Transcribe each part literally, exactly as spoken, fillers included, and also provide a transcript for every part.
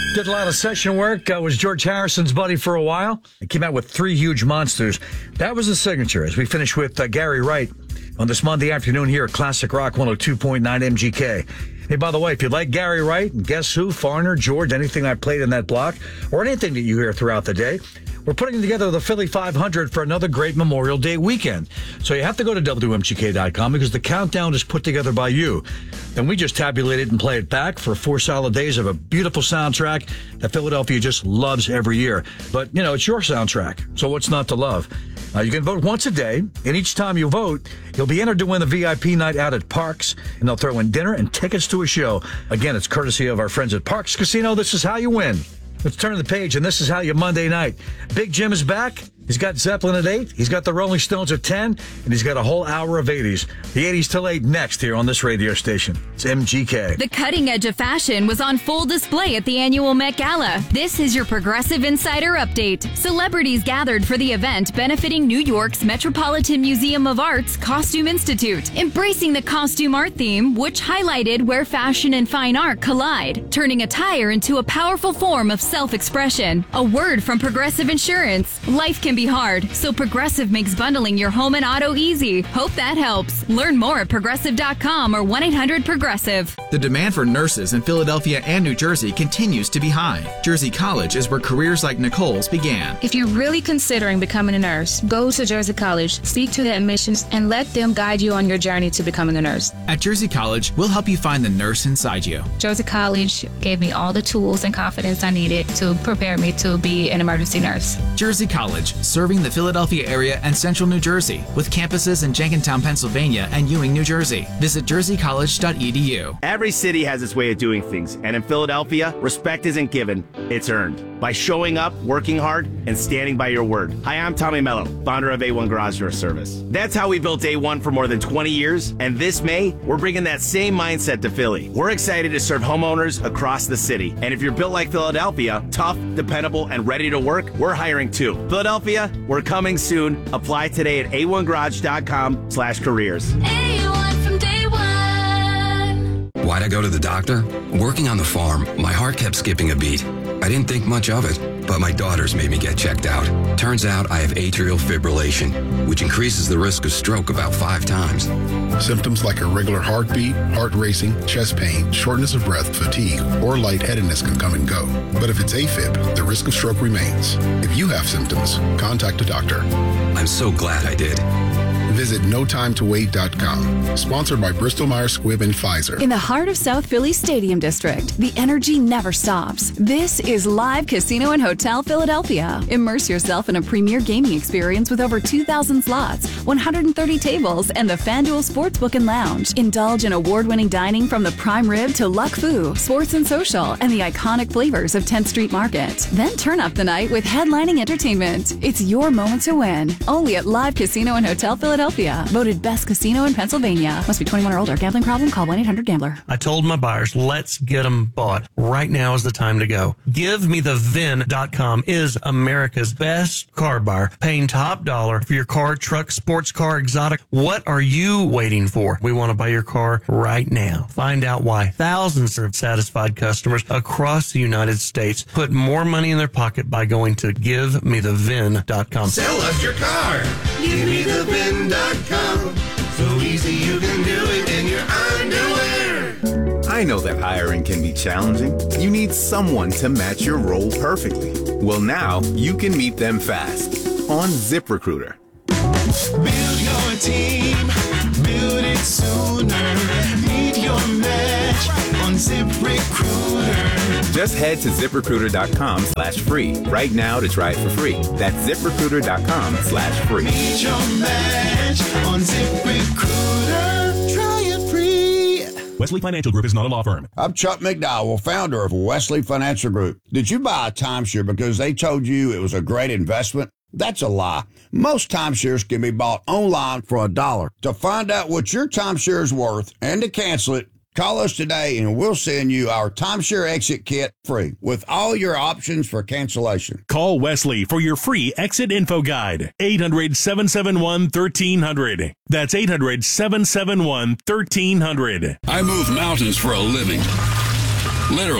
Did a lot of session work. Uh, was George Harrison's buddy for a while. He came out with three huge monsters. That was the signature. As we finish with uh, Gary Wright on this Monday afternoon here at Classic Rock one oh two point nine M G K. Hey, by the way, if you like Gary Wright, and Guess Who, Foreigner, George, anything I played in that block, or anything that you hear throughout the day, we're putting together the Philly five hundred for another great Memorial Day weekend. So you have to go to W M G K dot com because the countdown is put together by you. Then we just tabulate it and play it back for four solid days of a beautiful soundtrack that Philadelphia just loves every year. But, you know, it's your soundtrack, so what's not to love? Uh, you can vote once a day, and each time you vote, you'll be entered to win a V I P night out at Parks, and they'll throw in dinner and tickets to a show. Again, it's courtesy of our friends at Parks Casino. This is how you win. Let's turn the page, and this is how you Monday night. Big Jim is back. He's got Zeppelin at eight. He's got the Rolling Stones at ten, and he's got a whole hour of eighties. The eighties till eight next here on this radio station. It's M G K. The cutting edge of fashion was on full display at the annual Met Gala. This is your Progressive Insider Update. Celebrities gathered for the event benefiting New York's Metropolitan Museum of Art's Costume Institute, embracing the costume art theme, which highlighted where fashion and fine art collide, turning attire into a powerful form of self-expression. A word from Progressive Insurance. Life can be hard, so Progressive makes bundling your home and auto easy. Hope that helps. Learn more at progressive dot com or one eight hundred progressive. The demand for nurses in Philadelphia and New Jersey continues to be high. Jersey College is where careers like Nicole's began. If you're really considering becoming a nurse, go to Jersey College, speak to the admissions, and let them guide you on your journey to becoming a nurse. At Jersey College, we'll help you find the nurse inside you. Jersey College gave me all the tools and confidence I needed to prepare me to be an emergency nurse. Jersey College, serving the Philadelphia area and central New Jersey, with campuses in Jenkintown, Pennsylvania and Ewing, New Jersey. Visit jersey college dot e d u. Every city has its way of doing things, and in Philadelphia, respect isn't given, it's earned. By showing up, working hard, and standing by your word. Hi, I'm Tommy Mello, founder of A one Garage Door Service. That's how we built A one for more than twenty years, and this May, we're bringing that same mindset to Philly. We're excited to serve homeowners across the city, and if you're built like Philadelphia, tough, dependable, and ready to work, we're hiring too. Philadelphia, we're coming soon. Apply today at a one garage dot com slash careers. A one from day one. Why'd I go to the doctor? Working on the farm, my heart kept skipping a beat. I didn't think much of it, but my daughters made me get checked out. Turns out I have atrial fibrillation, which increases the risk of stroke about five times. Symptoms like irregular heartbeat, heart racing, chest pain, shortness of breath, fatigue, or lightheadedness can come and go. But if it's AFib, the risk of stroke remains. If you have symptoms, contact a doctor. I'm so glad I did. Visit no time to wait dot com. Sponsored by Bristol Myers Squibb and Pfizer. In the heart of South Philly Stadium District, the energy never stops. This is Live Casino and Hotel Philadelphia. Immerse yourself in a premier gaming experience with over two thousand slots, one hundred thirty tables, and the FanDuel Sportsbook and Lounge. Indulge in award-winning dining from the prime rib to Luck Fu, Sports and Social, and the iconic flavors of tenth Street Market. Then turn up the night with headlining entertainment. It's your moment to win. Only at Live Casino and Hotel Philadelphia. Voted best casino in Pennsylvania. Must be twenty-one or older. Gambling problem? Call one eight hundred gambler. I told my buyers, let's get them bought. Right now is the time to go. Give Me The V I N dot com is America's best car buyer, paying top dollar for your car, truck, sports car, exotic. What are you waiting for? We want to buy your car right now. Find out why thousands of satisfied customers across the United States put more money in their pocket by going to Give Me The V I N dot com. Sell us your car. Give me the V I N dot com. So easy you can do it in your underwear. I know that hiring can be challenging. You need someone to match your role perfectly. Well, now you can meet them fast on ZipRecruiter. Build your team. Build it sooner. Meet your match on ZipRecruiter. Just head to ZipRecruiter.com slash free right now to try it for free. That's ZipRecruiter.com slash free. Meet your match on ZipRecruiter. Try it free. Wesley Financial Group is not a law firm. I'm Chuck McDowell, founder of Wesley Financial Group. Did you buy a timeshare because they told you it was a great investment? That's a lie. Most timeshares can be bought online for a dollar. To find out what your timeshare is worth and to cancel it, call us today and we'll send you our timeshare exit kit free with all your options for cancellation. Call Wesley for your free exit info guide. eight hundred, seven seven one, one three zero zero. That's eight hundred, seven seven one, one three zero zero. I move mountains for a living. Literally.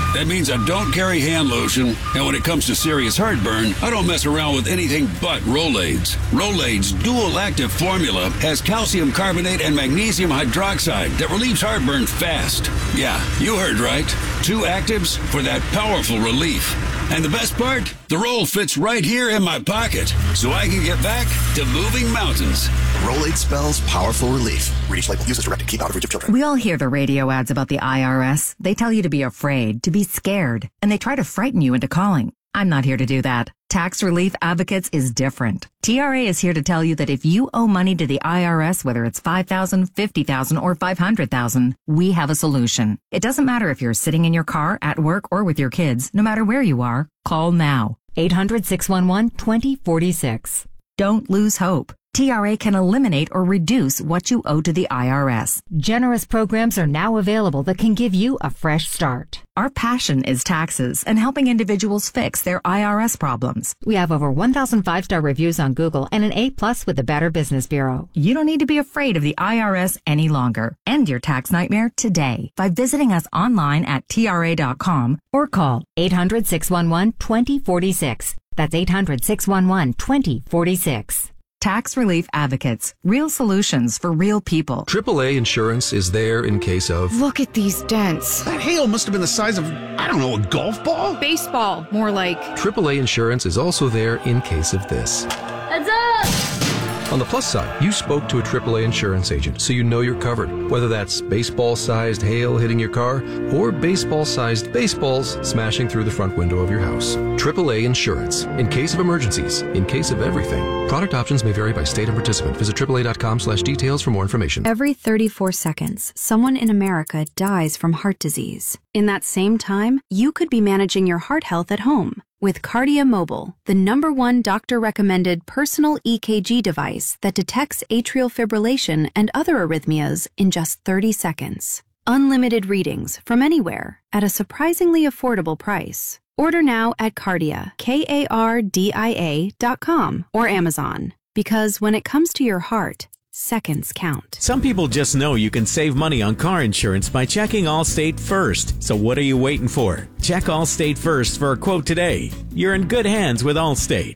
That means I don't carry hand lotion, and when it comes to serious heartburn, I don't mess around with anything but Rolaids. Rolaids' dual-active formula has calcium carbonate and magnesium hydroxide that relieves heartburn fast. Yeah, you heard right. Two actives for that powerful relief. And the best part? The roll fits right here in my pocket, so I can get back to moving mountains. Rolade spells powerful relief. Read each label. Use as directed. Keep out of reach of children. We all hear the radio ads about the I R S. They tell you to be afraid, to be scared, and they try to frighten you into calling. I'm not here to do that. Tax Relief Advocates is different. T R A is here to tell you that if you owe money to the I R S, whether it's five thousand dollars, fifty thousand dollars, or five hundred thousand dollars, we have a solution. It doesn't matter if you're sitting in your car, at work, or with your kids. No matter where you are, call now. eight hundred, six one one, two zero four six. Don't lose hope. T R A can eliminate or reduce what you owe to the I R S. Generous programs are now available that can give you a fresh start. Our passion is taxes and helping individuals fix their I R S problems. We have over one thousand five-star reviews on Google and an A plus with the Better Business Bureau. You don't need to be afraid of the I R S any longer. End your tax nightmare today by visiting us online at T R A dot com or call eight hundred, six one one, two zero four six. That's eight hundred, six one one, two zero four six. Tax Relief Advocates. Real solutions for real people. triple A Insurance is there in case of... Look at these dents. That hail must have been the size of, I don't know, a golf ball? Baseball, more like. triple A Insurance is also there in case of this. Heads up! On the plus side, you spoke to a triple A insurance agent, so you know you're covered. Whether that's baseball-sized hail hitting your car or baseball-sized baseballs smashing through the front window of your house. triple A Insurance. In case of emergencies, in case of everything. Product options may vary by state and participant. Visit triple A dot com slash details for more information. Every thirty-four seconds, someone in America dies from heart disease. In that same time, you could be managing your heart health at home with Cardia Mobile, the number one doctor-recommended personal E K G device that detects atrial fibrillation and other arrhythmias in just thirty seconds. Unlimited readings from anywhere at a surprisingly affordable price. Order now at Cardia, K A R D I A dot com or Amazon. Because when it comes to your heart, seconds count. Some people just know you can save money on car insurance by checking Allstate first. So what are you waiting for? Check Allstate first for a quote today. You're in good hands with Allstate.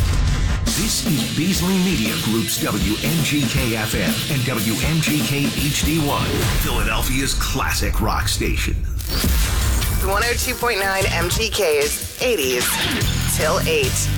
This is Beasley Media Group's W M G K F M and W M G K H D one, Philadelphia's classic rock station. one oh two point nine M G K's eighties till eight.